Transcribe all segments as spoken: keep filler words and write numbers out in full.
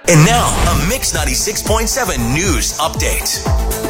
And now, a Mix ninety-six point seven news update.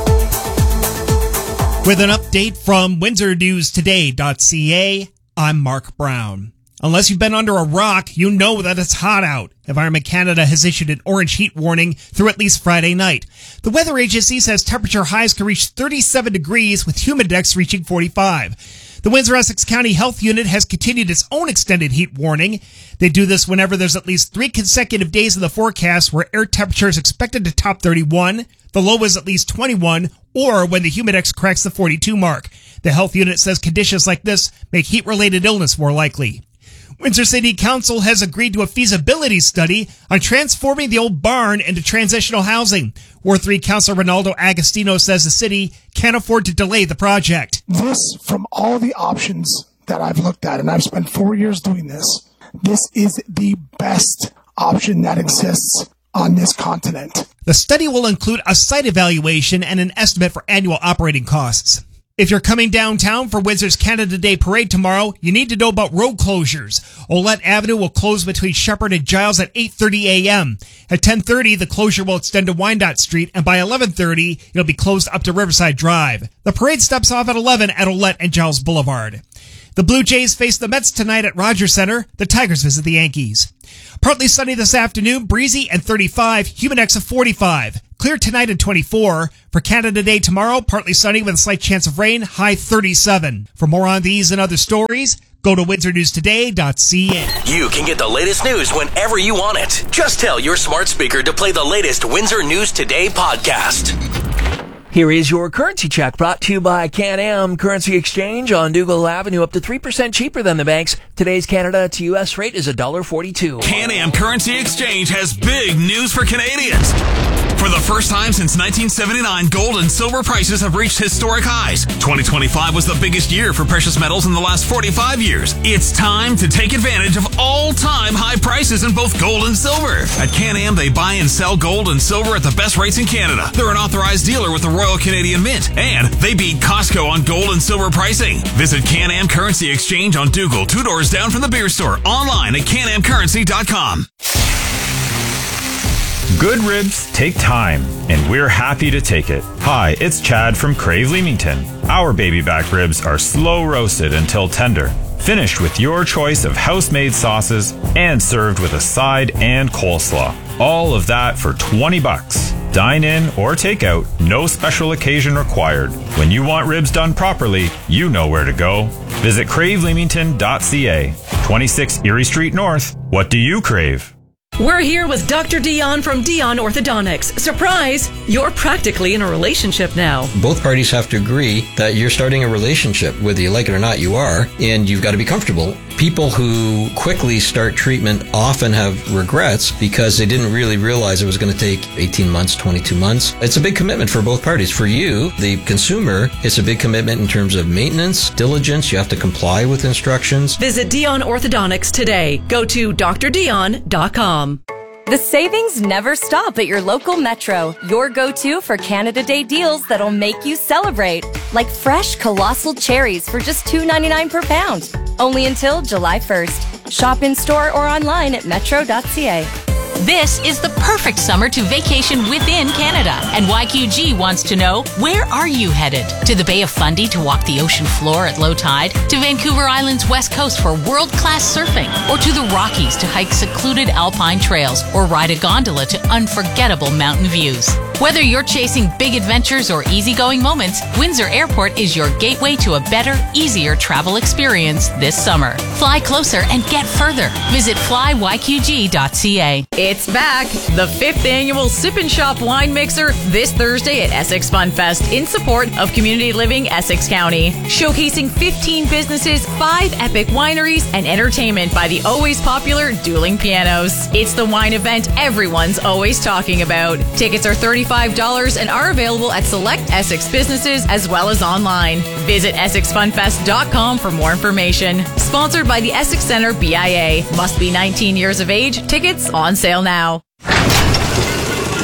With an update from Windsor News Today dot C A, I'm Mark Brown. Unless you've been under a rock, you know that it's hot out. Environment Canada has issued an orange heat warning through at least Friday night. The weather agency says temperature highs can reach thirty-seven degrees with humidex reaching forty-five. The Windsor-Essex County Health Unit has continued its own extended heat warning. They do this whenever there's at least three consecutive days in the forecast where air temperature is expected to top thirty-one, the low is at least twenty-one, or when the humidex cracks the forty-two mark. The health unit says conditions like this make heat-related illness more likely. Windsor City Council has agreed to a feasibility study on transforming the old barn into transitional housing. Ward three Councillor Ronaldo Agostino says the city can't afford to delay the project. This, from all the options that I've looked at, and I've spent four years doing this, this is the best option that exists on this continent. The study will include a site evaluation and an estimate for annual operating costs. If you're coming downtown for Windsor's Canada Day Parade tomorrow, you need to know about road closures. Olette Avenue will close between Shepherd and Giles at eight thirty a.m. At ten thirty, the closure will extend to Wyandotte Street, and by eleven thirty, it'll be closed up to Riverside Drive. The parade steps off at eleven at Olette and Giles Boulevard. The Blue Jays face the Mets tonight at Rogers Center. The Tigers visit the Yankees. Partly sunny this afternoon, breezy and thirty-five, humidex of forty-five. Clear tonight at twenty-four. For Canada Day tomorrow, partly sunny with a slight chance of rain, high thirty-seven. For more on these and other stories, go to Windsor News Today dot C A. You can get the latest news whenever you want it. Just tell your smart speaker to play the latest Windsor News Today podcast. Here is your currency check brought to you by Can-Am Currency Exchange on Dougal Avenue, up to three percent cheaper than the banks. Today's Canada to U S rate is one dollar forty-two. Can-Am Currency Exchange has big news for Canadians. For the first time since nineteen seventy-nine, gold and silver prices have reached historic highs. twenty twenty-five was the biggest year for precious metals in the last forty-five years. It's time to take advantage of all-time high prices in both gold and silver. At Can-Am, they buy and sell gold and silver at the best rates in Canada. They're an authorized dealer with the Royal Canadian Mint, and they beat Costco on gold and silver pricing. Visit Can-Am Currency Exchange on Dougal, two doors down from the beer store, online at can am currency dot com. Good ribs take time, and we're happy to take it. Hi, it's Chad from Crave Leamington. Our baby back ribs are slow roasted until tender, finished with your choice of house-made sauces, and served with a side and coleslaw. All of that for twenty bucks. Dine in or take out, no special occasion required. When you want ribs done properly, you know where to go. Visit crave leamington dot C A. twenty-six Erie Street North. What do you crave? We're here with Doctor Dion from Dion Orthodontics. Surprise! You're practically in a relationship now. Both parties have to agree that you're starting a relationship, whether you like it or not, you are, and you've got to be comfortable. People who quickly start treatment often have regrets because they didn't really realize it was going to take eighteen months, twenty-two months. It's a big commitment for both parties. For you, the consumer, it's a big commitment in terms of maintenance, diligence. You have to comply with instructions. Visit Dion Orthodontics today. Go to d r dion dot com. The savings never stop at your local Metro. Your go-to for Canada Day deals that'll make you celebrate. Like fresh colossal cherries for just two ninety-nine per pound. Only until July first. Shop in store or online at metro dot c a. This is the perfect summer to vacation within Canada. And Y Q G wants to know, where are you headed? To the Bay of Fundy to walk the ocean floor at low tide? To Vancouver Island's west coast for world-class surfing? Or to the Rockies to hike secluded alpine trails or ride a gondola to unforgettable mountain views? Whether you're chasing big adventures or easygoing moments, Windsor Airport is your gateway to a better, easier travel experience this summer. Fly closer and get further. Visit fly y q g dot c a. It's back! The fifth annual Sip and Shop Wine Mixer this Thursday at Essex Fun Fest in support of Community Living Essex County. Showcasing fifteen businesses, five epic wineries, and entertainment by the always popular Dueling Pianos. It's the wine event everyone's always talking about. Tickets are thirty-five dollars and are available at select Essex businesses as well as online. Visit essex fun fest dot com for more information. Sponsored by the Essex Center B I A. Must be nineteen years of age. Tickets on sale now.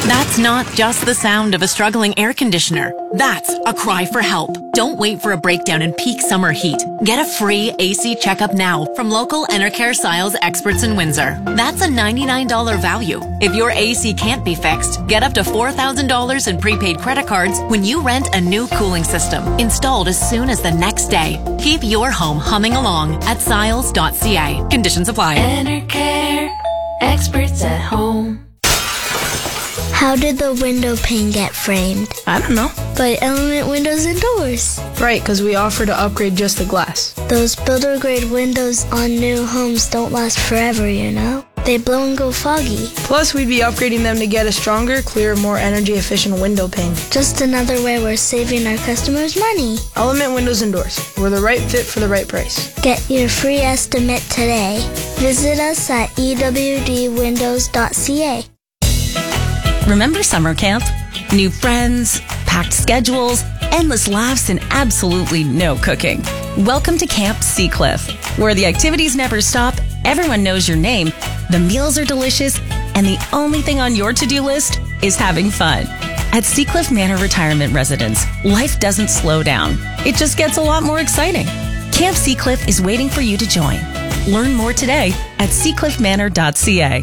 That's not just the sound of a struggling air conditioner. That's a cry for help. Don't wait for a breakdown in peak summer heat. Get a free A C checkup now from local Enercare Siles experts in Windsor. That's a ninety-nine dollars value. If your A C can't be fixed, get up to four thousand dollars in prepaid credit cards when you rent a new cooling system, installed as soon as the next day. Keep your home humming along at siles dot c a. Conditions apply. Enercare, experts at home. How did the window pane get framed? I don't know. By Element Windows and Doors. Right, because we offer to upgrade just the glass. Those builder-grade windows on new homes don't last forever, you know? They blow and go foggy. Plus, we'd be upgrading them to get a stronger, clearer, more energy-efficient window pane. Just another way we're saving our customers money. Element Windows and Doors. We're the right fit for the right price. Get your free estimate today. Visit us at e w d windows dot c a. Remember summer camp? New friends, packed schedules, endless laughs, and absolutely no cooking. Welcome to Camp Seacliff, where the activities never stop, everyone knows your name, the meals are delicious, and the only thing on your to-do list is having fun. At Seacliff Manor Retirement Residence, life doesn't slow down. It just gets a lot more exciting. Camp Seacliff is waiting for you to join. Learn more today at sea cliff manor dot c a.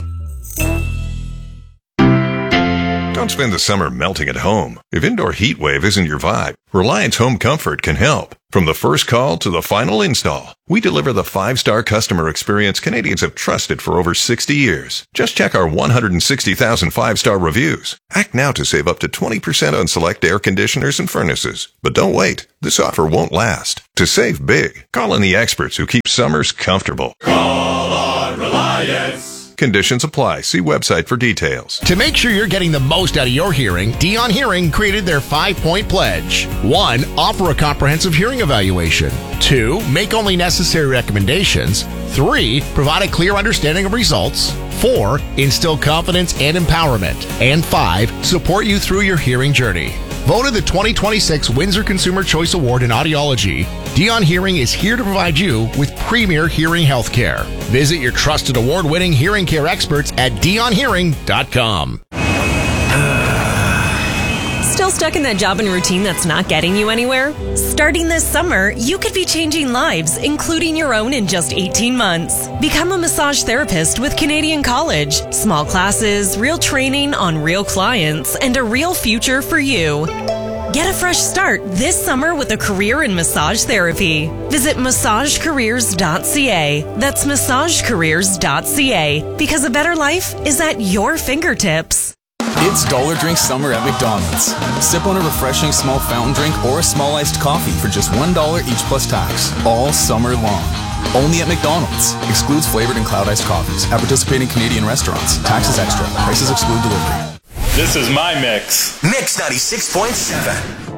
Don't spend the summer melting at home. If indoor heat wave isn't your vibe, Reliance Home Comfort can help. From the first call to the final install, we deliver the five-star customer experience Canadians have trusted for over sixty years. Just check our one hundred sixty thousand five-star reviews. Act now to save up to twenty percent on select air conditioners and furnaces. But don't wait. This offer won't last. To save big, call on the experts who keep summers comfortable. Call on Reliance. Conditions apply. See website for details. To make sure you're getting the most out of your hearing, Dion Hearing created their five-point pledge. One, offer a comprehensive hearing evaluation. Two, make only necessary recommendations. Three, provide a clear understanding of results. Four, instill confidence and empowerment. And five, support you through your hearing journey. Voted the twenty twenty-six Windsor Consumer Choice Award in Audiology, Dion Hearing is here to provide you with premier hearing health care. Visit your trusted award-winning hearing care experts at dion hearing dot com. Still stuck in that job and routine that's not getting you anywhere? Starting this summer, you could be changing lives, including your own, in just eighteen months. Become a massage therapist with Canadian College. Small classes, real training on real clients, and a real future for you. Get a fresh start this summer with a career in massage therapy. Visit massage careers dot c a. That's massage careers dot c a. Because a better life is at your fingertips. It's Dollar Drink Summer at McDonald's. Sip on a refreshing small fountain drink or a small iced coffee for just one dollar each plus tax, all summer long. Only at McDonald's. Excludes flavored and cloud iced coffees at participating Canadian restaurants. Taxes extra. Prices exclude delivery. This is my mix. Mix ninety-six point seven.